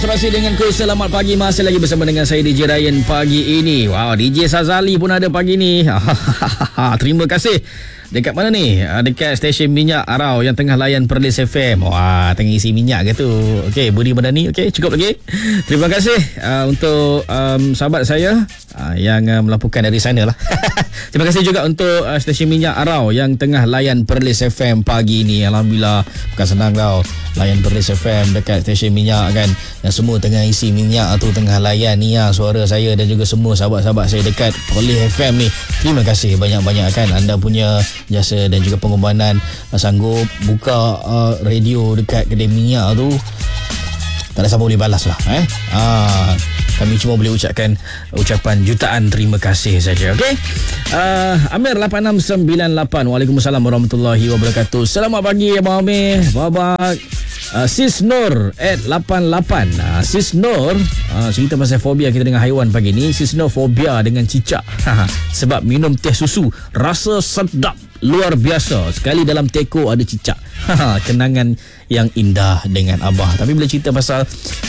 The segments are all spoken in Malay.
Terima denganku, selamat pagi. Masih lagi bersama dengan saya DJ Ryan pagi ini. Wow, DJ Sazali pun ada pagi ni. Terima kasih. Dekat mana ni? Dekat stesen minyak Arau yang tengah layan Perlis FM. Wah, tengah isi minyak ke tu. Okey, Budi Madani. Okey, cukup lagi. Terima kasih untuk sahabat saya yang melaporkan dari sana lah. Terima kasih juga untuk stesen minyak Arau yang tengah layan Perlis FM pagi ni. Alhamdulillah, bukan senang tau layan Perlis FM dekat stesen minyak kan. Yang semua tengah isi minyak tu, tengah layan ni suara saya dan juga semua sahabat-sahabat saya dekat Perlis FM ni. Terima kasih banyak-banyak kan anda punya jasa dan juga pengorbanan sanggup buka radio dekat kedai minyak tu. Tak ada siapa boleh balas lah kami cuma boleh ucapkan ucapan jutaan terima kasih saja. Okey, Amir 8698. Waalaikumsalam warahmatullahi wabarakatuh. Selamat pagi Abang Amir. Babak Sis Nur at 88. Sis Nur cerita pasal fobia kita dengan haiwan pagi ni. Sis Nur fobia dengan cicak sebab minum teh susu rasa sedap luar biasa. Sekali dalam teko ada cicak. Kenangan yang indah dengan Abah. Tapi bila cerita pasal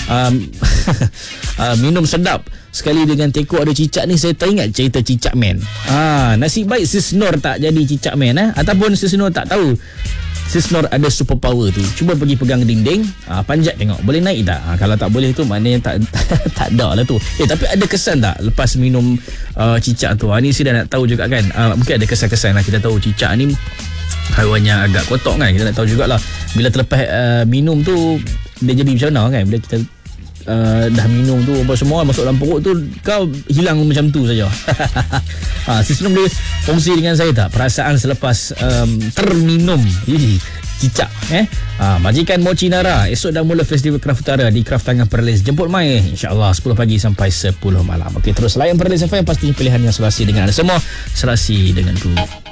minum sedap sekali dengan teko ada cicak ni, saya teringat cerita Cicak Man. Nasib baik Sis Nur tak jadi Cicak Man ataupun Sis Nur tak tahu Sis Nur ada super power tu. Cuba pergi pegang dinding, panjat tengok boleh naik tak. Kalau tak boleh tu maknanya tak ada lah tu. Tapi ada kesan tak lepas minum cicak tu? Ni saya dah nak tahu juga kan. Mungkin ada kesan-kesan lah. Kita tahu cicak ni haiwan yang agak kotor kan. Kita nak tahu jugalah bila terlepas minum tu dia jadi macam mana kan. Bila kita dah minum tu apa semua masuk dalam perut tu, kau hilang macam tu saja. Sis Nur boleh kongsi dengan saya tak perasaan selepas terminum cicak? Majikan Mochi Nara esok dah mula Festival Kraft Utara di Kraft Tangan Perlis. Jemput mai insyaAllah 10 pagi sampai 10 malam. Okey, terus layan Perlis FM, pastinya pilihan yang serasi dengan anda semua, serasi denganku.